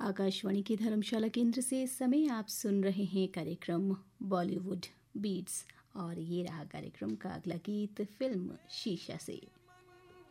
आकाशवाणी की धर्मशाला केंद्र से इस समय आप सुन रहे हैं कार्यक्रम बॉलीवुड बीट्स और ये रहा कार्यक्रम का अगला गीत फिल्म शीशा से।